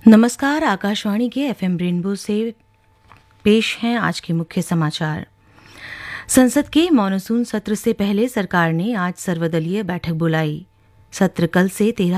नमस्कार, आकाशवाणी के FM rainbow से पेश हैं आज के मुख्य समाचार। संसद के मॉनसून सत्र से पहले सरकार ने आज सर्वदलीय बैठक बुलाई। सत्र कल से 13